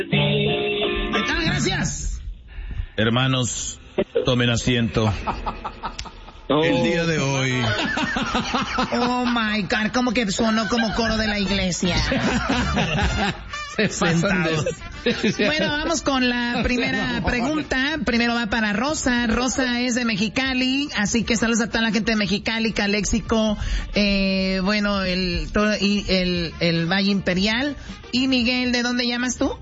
Ahí está, gracias. Hermanos, tomen asiento. El día de hoy. Oh my God, como que sonó como coro de la iglesia. Sentados. Bueno, vamos con la primera pregunta. Primero va para Rosa. Rosa es de Mexicali, así que saludos a toda la gente de Mexicali, Caléxico, bueno, el Valle Imperial. Y Miguel, ¿de dónde llamas tú?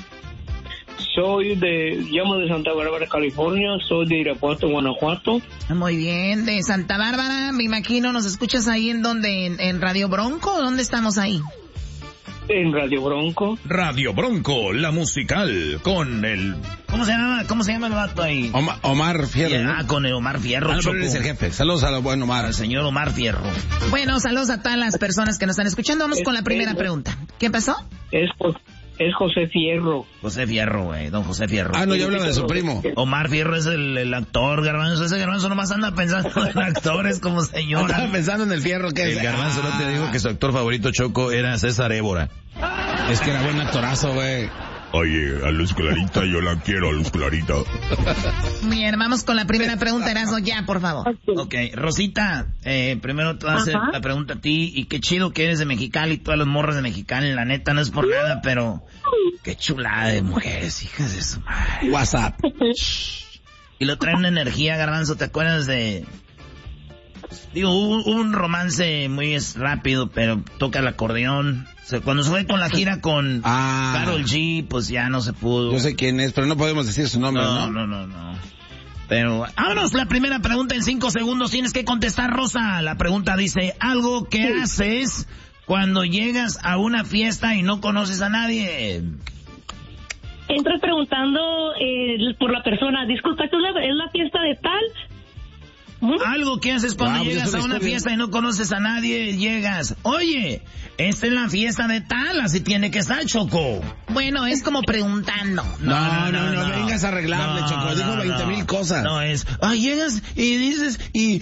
Llamo de Santa Bárbara, California, soy de Irapuato, Guanajuato. Muy bien, de Santa Bárbara, me imagino, ¿nos escuchas ahí en donde, en Radio Bronco? ¿Dónde estamos ahí? En Radio Bronco. Radio Bronco, la musical, con el... ¿Cómo se llama el vato ahí? Omar Fierro, ¿no? Ah, con el Omar Fierro. Ah, no, es el jefe. Saludos al buen Omar. Al señor Omar Fierro. Bueno, saludos a todas las personas que nos están escuchando. Vamos con la primera pregunta. ¿Qué pasó? Es José Fierro. José Fierro, güey, don José Fierro. Ah, no, yo hablaba de su primo. Omar Fierro es el actor, Garbanzo. Ese Garbanzo nomás anda pensando en actores como señora. Estaba pensando en el Fierro que es. El Garbanzo no te dijo que su actor favorito, Choco, era César Évora. Es que era buen actorazo, güey. Oye, a Luz Clarita, yo la quiero, a Luz Clarita. Bien, vamos con la primera pregunta, Erasmo, ya, por favor. Ok, Rosita, primero te voy a hacer la pregunta a ti, y qué chido que eres de Mexicali, todas las morras de Mexicali, la neta, no es por nada, pero qué chulada de mujeres, hijas de su madre. WhatsApp. Y lo traen una energía, Garbanzo, ¿te acuerdas de...? Digo, hubo un romance muy rápido, pero toca el acordeón. O sea, cuando se fue con la gira con Karol G, pues ya no se pudo. Yo sé quién es, pero no podemos decir su nombre, ¿no? No. Pero, vámonos, la primera pregunta en 5 segundos. Tienes que contestar, Rosa. La pregunta dice, algo que haces cuando llegas a una fiesta y no conoces a nadie. Entras preguntando por la persona, disculpa, ¿es la fiesta de tal? Algo que haces cuando llegas a una fiesta y no conoces a nadie, llegas, oye, esta es la fiesta de tal, así tiene que estar, Choco. Bueno, es como preguntando. No, vengas a arreglarle, Choco, dijo 20,000 cosas. No, llegas y dices, y...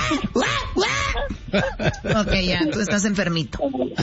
Ok, ya, tú estás enfermito.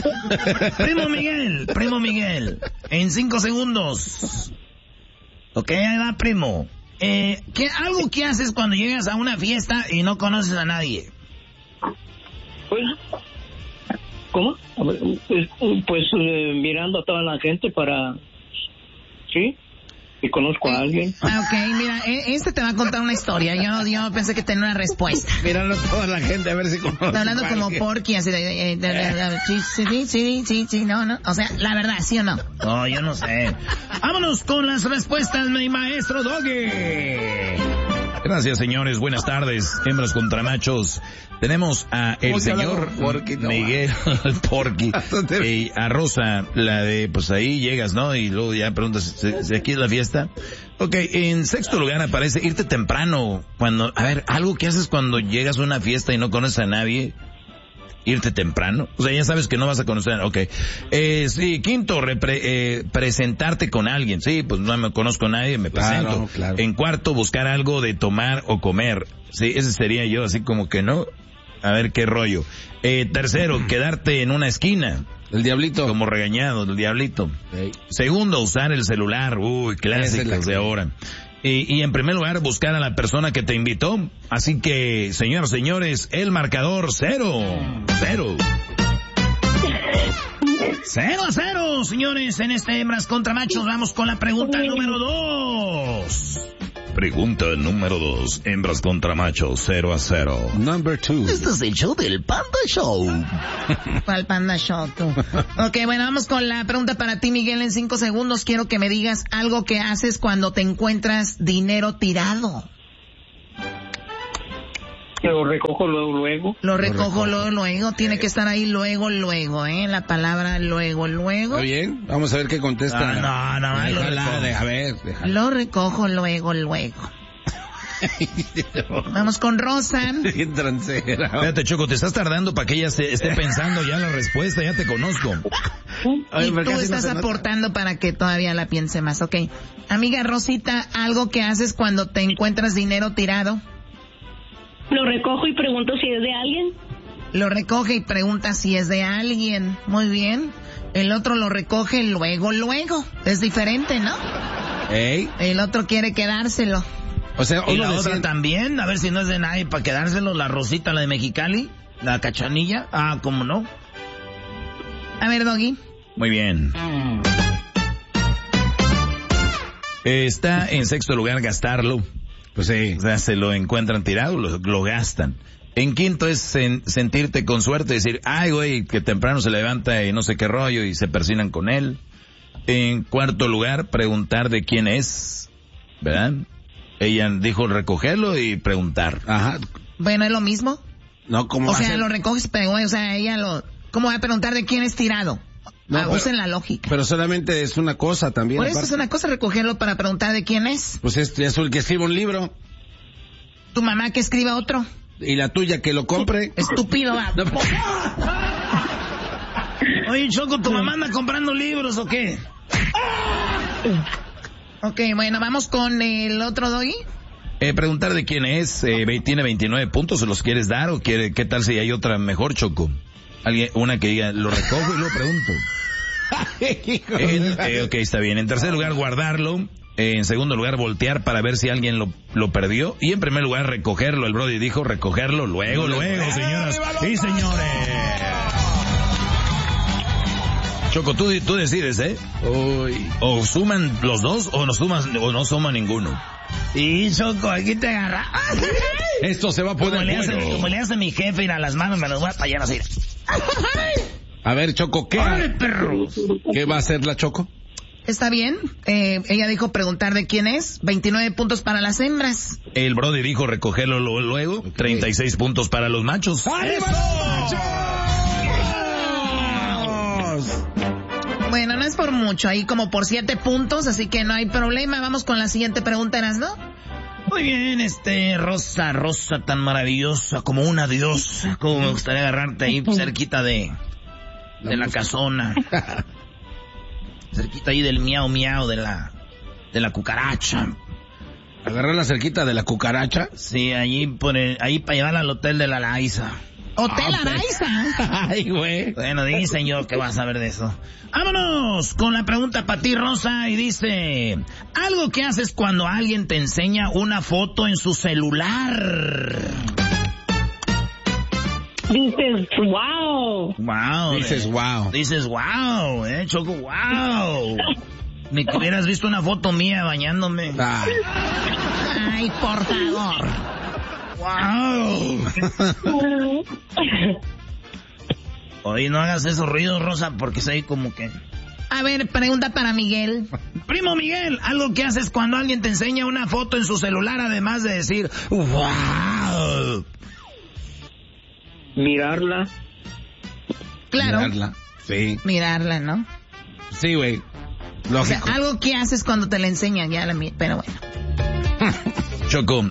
Primo Miguel, en 5 segundos. Ok, ahí va, primo. Algo que haces cuando llegas a una fiesta y no conoces a nadie. Pues, ¿cómo? Pues mirando a toda la gente para... ¿Sí? Si conozco a alguien. Ok, mira, este te va a contar una historia. Yo pensé que tenía una respuesta. Mirando a toda la gente a ver si conoce. Está hablando como Porky, así de... Sí, no. O sea, la verdad, ¿sí o no? No, yo no sé. Vámonos con las respuestas, mi maestro Doggy. Gracias, señores. Buenas tardes. Hembras contra machos. Tenemos a el señor Miguel Porky y a Rosa, la de, pues ahí llegas, ¿no? Y luego ya preguntas si aquí es la fiesta. Ok, en sexto lugar aparece irte temprano. Algo que haces cuando llegas a una fiesta y no conoces a nadie. Irte temprano. O sea, ya sabes que no vas a conocer. Ok. Sí, quinto, presentarte con alguien. Sí, pues no me conozco a nadie, me presento. Claro. En cuarto, buscar algo de tomar o comer. Sí, ese sería yo, así como que no. A ver qué rollo. Tercero, quedarte en una esquina. El diablito. Como regañado, el diablito. Hey. Segundo, usar el celular. Uy, clásicos de ahora. Y en primer lugar, buscar a la persona que te invitó. Así que, señores, el marcador 0-0. 0-0, señores, en este Hembras contra Machos. Vamos con la pregunta número 2. Pregunta número 2. Hembras contra machos, 0-0. Number 2. Este es el show del Panda Show. ¿Cuál Panda Show, tú? Ok, bueno, vamos con la pregunta para ti, Miguel. En 5 segundos quiero que me digas algo que haces cuando te encuentras dinero tirado. Lo recojo luego. Lo recojo luego. Tiene que estar ahí luego, la palabra luego. ¿Está bien? Vamos a ver qué contesta. No. Déjala. Lo recojo luego. Vamos con Rosa. Bien transera. Espérate, Choco, te estás tardando para que ella esté pensando ya la respuesta, ya te conozco. Y tú estás aportando para que todavía la piense más, ok. Amiga Rosita, algo que haces cuando te encuentras dinero tirado. Lo recojo y pregunto si es de alguien. Lo recoge y pregunta si es de alguien. Muy bien. El otro lo recoge luego. Es diferente, ¿no? ¿Ey? El otro quiere quedárselo. O sea, ¿Y la otra también? A ver si no es de nadie para quedárselo. La Rosita, la de Mexicali, la Cachanilla. Ah, ¿cómo no? A ver, Doggy. Muy bien. Está en sexto lugar gastarlo. Pues sí. O sea, se lo encuentran tirado, lo gastan. En quinto es sentirte con suerte, decir, ay, güey, que temprano se levanta y no sé qué rollo y se persinan con él. En cuarto lugar, preguntar de quién es, ¿verdad? Ella dijo recogerlo y preguntar. Ajá. Bueno, ¿es lo mismo? No, ¿cómo O va a sea, ser? lo recoges, pero güey, o sea, ella lo... ¿Cómo va a preguntar de quién es tirado? No, Usen la lógica. Pero solamente es una cosa también. Por eso aparte. es una cosa recogerlo para preguntar de quién es. Pues es el que escribe un libro. Tu mamá que escriba otro. Y la tuya que lo compre. Estúpido, va. No, pues, Oye, Choco, ¿tu mamá anda comprando libros o qué? Ok, bueno, vamos con el otro Doggy. Preguntar de quién es, tiene 29 puntos, ¿se los quieres dar o qué tal si hay otra mejor, Choco? Alguien, una que diga, lo recojo y lo pregunto. Ok, está bien. En tercer lugar, guardarlo. En segundo lugar, voltear para ver si alguien lo perdió. Y en primer lugar, recogerlo. El Brody dijo recogerlo luego, señoras y señores. Choco, tú decides, ¿eh? uy. O suman los dos o no suma ninguno. Y Choco, aquí te agarra. Esto se va a Como poner le hace mi jefe, ir a las manos, me los voy a tallar así. A ver, Choco, ¡Órale, perros! ¿qué va a hacer la Choco? ¿Está bien? Ella dijo preguntar de quién es. 29 puntos para las hembras. El Brody dijo recogerlo luego. 36 puntos para los machos. Bueno, no es por mucho, ahí como por 7 puntos, así que no hay problema. Vamos con la siguiente pregunta, ¿no? Muy bien, Rosa tan maravillosa como una diosa. Como me gustaría agarrarte ahí cerquita de la casona. Cerquita ahí del miau de la cucaracha. ¿Agarrarla cerquita de la cucaracha? Sí, ahí para llevarla al hotel de la Laiza. Hotel Araiza. Ay, güey. Bueno, dicen yo que vas a saber de eso. Vámonos con la pregunta para ti, Rosa, y dice, algo que haces cuando alguien te enseña una foto en su celular. Dices, wow. Wow. Dices, wow. Dices, wow, Choco, wow. Ni que hubieras visto una foto mía bañándome. Ay. Ay, por favor. Wow. Oye, no hagas esos ruidos, Rosa, porque soy como que... A ver, pregunta para Miguel. Primo Miguel, algo que haces cuando alguien te enseña una foto en su celular, además de decir, wow. Mirarla. Claro. Mirarla. Sí. Mirarla, ¿no? Sí, güey. O sea, Lógico. algo que haces cuando te la enseñan, pero bueno. Choco,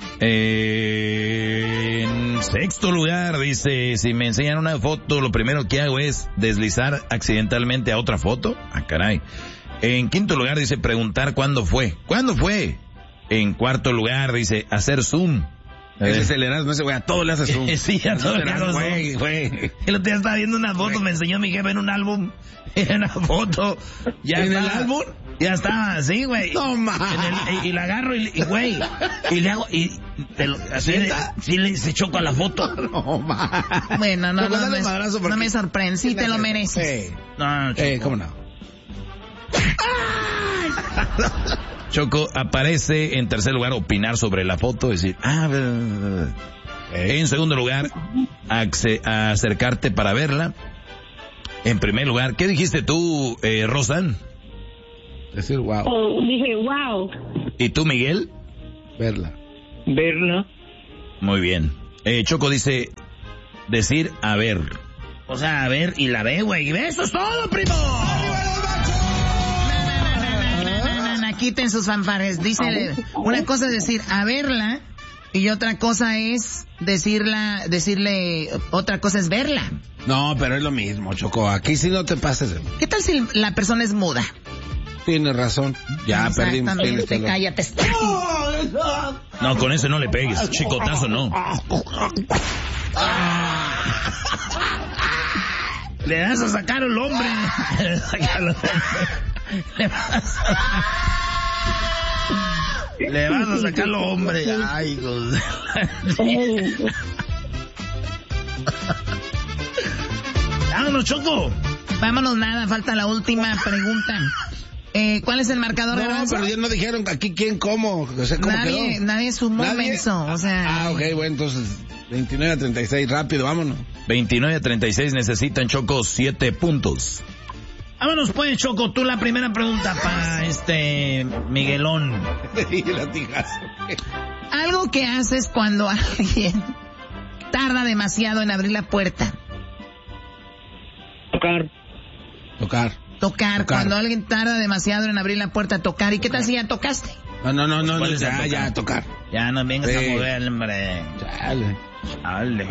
en sexto lugar dice, si me enseñan una foto, lo primero que hago es deslizar accidentalmente a otra foto. Ah, caray. En quinto lugar dice, preguntar cuándo fue. ¿Cuándo fue? En cuarto lugar dice, hacer zoom. Ese es el Erasmo, ese güey, a todo le hace zoom. Sí, a todo le hago zoom. Güey. El otro día estaba viendo una foto, me enseñó mi jefe en un álbum. En una foto. Ya ¿En estaba, el álbum? Ya estaba así, güey. No, man. Y la agarro y güey, y le hago, así, se choca la foto. No, man. Bueno, no Dale madrazo porque- me sorprende. Sí te lo mereces. No, Choco. ¿Cómo no? Choco, aparece en tercer lugar opinar sobre la foto, decir, en segundo lugar, acercarte para verla. En primer lugar, ¿qué dijiste tú, Rosan? Decir wow. Oh, dije, wow. ¿Y tú, Miguel? Verla. Verla. Muy bien. Choco dice, decir a ver. O sea, a ver y la ve, güey. Eso es todo, primo. No, quiten sus fanfares. Dice, una cosa es decir a verla y otra cosa es decirle, otra cosa es verla. No, pero es lo mismo, Choco. Aquí sí no te pases. ¿Qué tal si la persona es muda? Tienes razón. Ya perdimos. Exactamente, cállate. No, con eso no le pegues. Chicotazo no. Le vas a sacar al hombre. Le vas a sacar al hombre. Ay, Dios. Vámonos, Choco. Vámonos, nada, falta la última pregunta. ¿Cuál es el marcador? No, pero ya no dijeron aquí quién, cómo. O sea, ¿cómo quedó? Nadie sumó, menso. O sea. Ok, bueno, entonces 29-36, rápido, vámonos. 29-36 necesitan, Choco, 7 puntos. Vámonos pues, Choco, tú la primera pregunta para Miguelón. Algo que haces cuando alguien tarda demasiado en abrir la puerta. Tocar. Cuando alguien tarda demasiado en abrir la puerta, tocar. ¿Y qué tal si ya tocaste? No, ya, tocar. Ya no vengas a mover, hombre. Chale.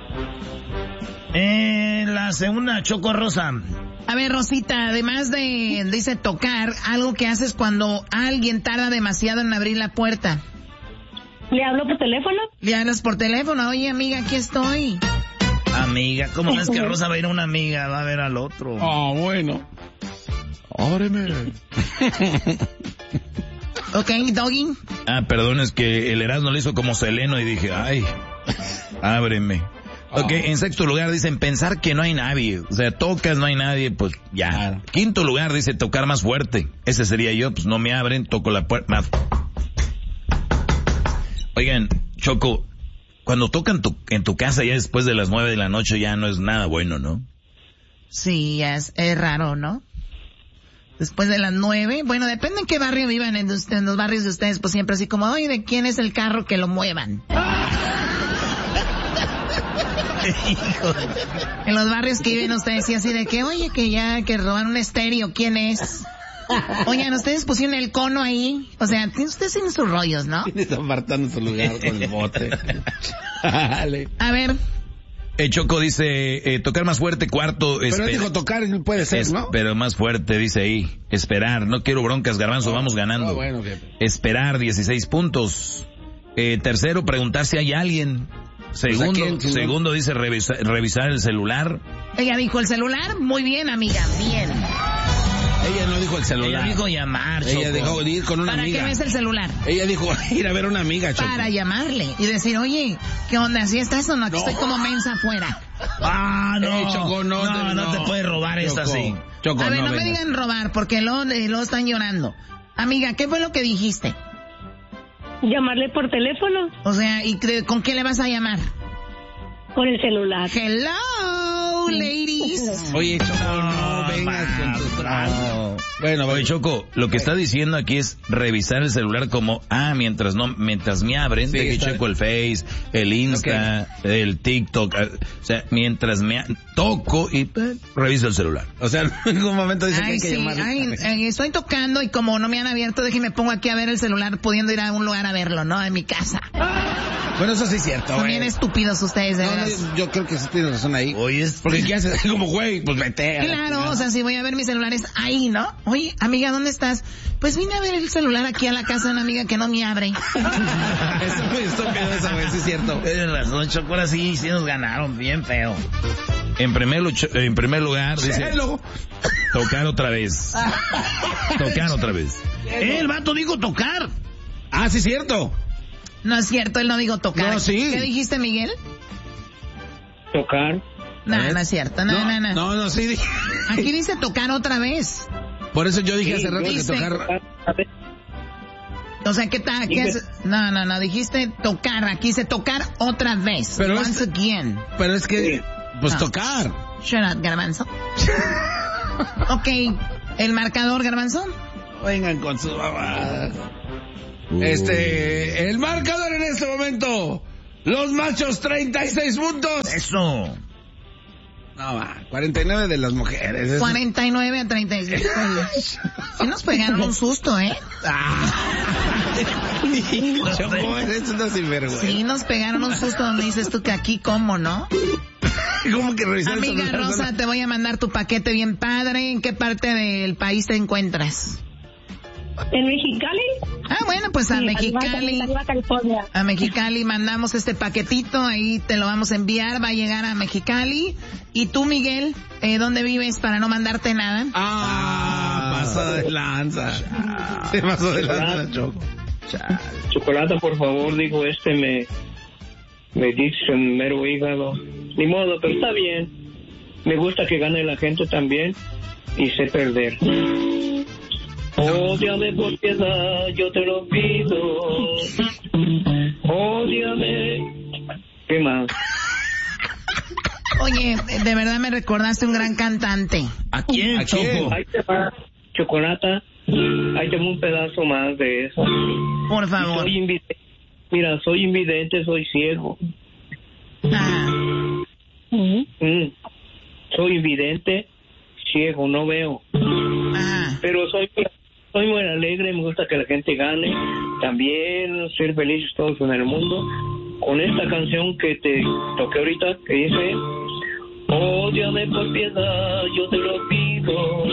La segunda, Choco Rosa. A ver, Rosita, además de, dice tocar, algo que haces cuando alguien tarda demasiado en abrir la puerta. ¿Le hablo por teléfono? Le hablas por teléfono. Oye, amiga, aquí estoy. Amiga, ¿cómo es que Rosa va a ir a una amiga? Va a ver al otro. Ah, bueno. Ábreme. Ok, Doggy. Perdón, es que el Erasmo le hizo como Seleno y dije, ay, ábreme. Ok, en sexto lugar dicen pensar que no hay nadie. O sea, tocas, no hay nadie, pues ya. Claro. Quinto lugar dice tocar más fuerte. Ese sería yo, pues no me abren, toco la puerta. Oigan, Choco, cuando tocan en tu casa ya después de las 9 de la noche ya no es nada bueno, ¿no? Sí, es raro, ¿no? Después de las 9, bueno, depende en qué barrio vivan, en los barrios de ustedes, pues siempre así como, oye, ¿de quién es el carro que lo muevan? En los barrios que viven ustedes, y así de que, oye, que roban un estéreo, ¿quién es? Oigan, ustedes pusieron el cono ahí, o sea, ustedes tienen sus rollos, ¿no? Tienes apartando su lugar con el bote. Dale. A ver. Choco dice, tocar más fuerte, cuarto. Pero dijo tocar, puede ser, ¿no? Pero más fuerte, dice ahí. Esperar, no quiero broncas, Garbanzo, vamos ganando. Bueno, okay. Esperar, 16 puntos. Tercero, preguntar si hay alguien. Segundo dice revisar el celular. Ella dijo el celular, muy bien, amiga, bien. Ella no dijo el celular. Ella dijo llamar, Choco. Ella dijo ir con una amiga. ¿Para qué ves el celular? Ella dijo ir a ver a una amiga, Choco. Para llamarle y decir, oye, ¿qué onda? ¿Sí estás o no? Que estoy como mensa afuera. No, Choco, no te puedes robar Choco, esta así. Choco, a ver, no me digan robar, porque luego están llorando. Amiga, ¿qué fue lo que dijiste? Llamarle por teléfono. O sea, ¿y con qué le vas a llamar? Con el celular. Hello, ladies. Oye, Choco, no vengas con tus tragos. Bueno, oye, Choco, lo que está diciendo aquí es revisar el celular como, mientras me abren, sí, de que checo el Face, el Insta, el TikTok, o sea, mientras me toco y reviso el celular. O sea, en ningún momento dice que hay que llamarle. Estoy tocando y como no me han abierto, déjeme pongo aquí a ver el celular, pudiendo ir a un lugar a verlo, ¿no? En mi casa. Bueno, eso sí es cierto, Son bien estúpidos ustedes, de verdad. No, yo creo que sí tienes razón ahí. Oye, porque ¿qué haces? Como güey, pues vete. Claro, o sea, si voy a ver mi celular es ahí, ¿no? Oye, amiga, ¿dónde estás? Pues vine a ver el celular aquí a la casa de una amiga que no me abre. Es muy estúpido eso, güey, sí es cierto. Tienes razón, Choco, ahora sí nos ganaron bien feo. En primer lugar, dice, tocar otra vez. Tocar otra vez. El vato dijo tocar. Sí es cierto. No es cierto, él no dijo tocar. No, sí. ¿Qué dijiste, Miguel? Tocar. No es cierto, no. No, sí. Aquí dice tocar otra vez. Por eso yo dije hace rato que tocar. O sea, ¿qué tal? No, dijiste tocar. Aquí dice tocar otra vez. Pero once again. Pero es que, pues tocar. Shut up, Garbanzo. Ok, el marcador, Garbanzo. Vengan con sus mamadas. El marcador en este momento. Los machos, 36 puntos. Eso. No, 49 de las mujeres. 49 a 36. Sí nos pegaron un susto, ¿eh? Choco, eres una sinvergüenza. Sí nos pegaron un susto donde dices tú que aquí, ¿cómo, no? ¿Cómo que revisar el Amiga celular? Rosa, te voy a mandar tu paquete bien padre. ¿En qué parte del país te encuentras? ¿En Mexicali? Bueno, pues a Sí, Mexicali. arriba California. A Mexicali mandamos este paquetito, ahí te lo vamos a enviar, va a llegar a Mexicali. ¿Y tú, Miguel, dónde vives para no mandarte nada? Pasó de lanza. Se pasó de lanza, Choco. Chocolata, por favor, dijo me dice en mero hígado. Ni modo, pero está bien. Me gusta que gane la gente también y sé perder. Ódiame por piedad, yo te lo pido. Ódiame. ¿Qué más? Oye, de verdad me recordaste un gran cantante. ¿A quién, Choco? Ahí te va, Chocolata. Ahí tengo un pedazo más de eso. Por favor. Soy invidente. Mira, soy invidente, soy ciego. Soy invidente, ciego, no veo. Pero soy muy alegre, me gusta que la gente gane. También ser felices todos en el mundo. Con esta canción que te toqué ahorita, que dice: ódiame por piedad, yo te lo pido.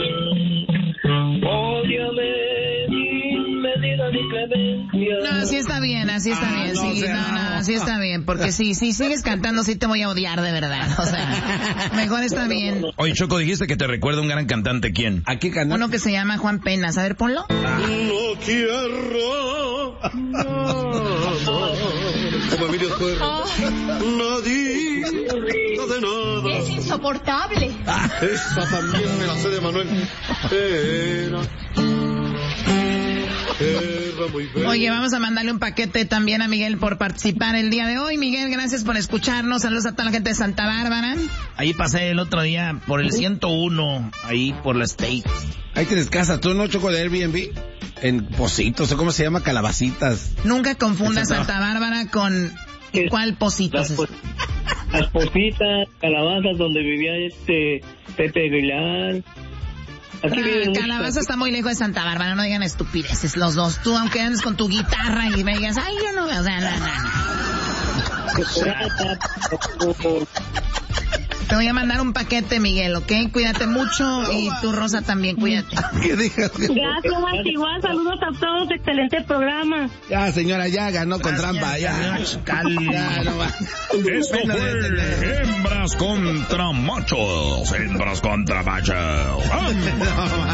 Ódiame sin medida ni clemencia. No, así está bien, así está bien. No, Sí, así está bien. Porque si sigues cantando, sí te voy a odiar de verdad. O sea, mejor está bien. Oye, Choco, dijiste que te recuerda un gran cantante. ¿Quién? ¿A qué canal? Uno que se llama Juan Penas. A ver, ponlo. No quiero como Emilio Zuerra, nadie de nada. Es insoportable. Esa también me la sé de Manuel. Era muy bella. Oye, vamos a mandarle un paquete también a Miguel por participar el día de hoy. Miguel, gracias por escucharnos. Saludos a toda la gente de Santa Bárbara. Ahí pasé el otro día por el 101, ahí por la State. Ahí tienes casa, tú, ¿no, Choco, de Airbnb? En Pocitos, o cómo se llama, Calabacitas. Nunca confundas Santa Bárbara con cuál Pocitos. Las Positas, Calabazas, donde vivía Pepe Aguilar. Aquí viven Calabaza está muy lejos de Santa Bárbara, no digan estupideces los dos. Tú, aunque andes con tu guitarra y me digas, ay, yo no veo, o sea, no. Te voy a mandar un paquete, Miguel, ¿ok? Cuídate mucho y tú, Rosa, también cuídate. ¿Qué digas? Gracias, igual, saludos a todos, excelente programa. Ya, señora, ya ganó con trampa, ya. Esto fue Hembras contra Machos. Hembras contra Machos.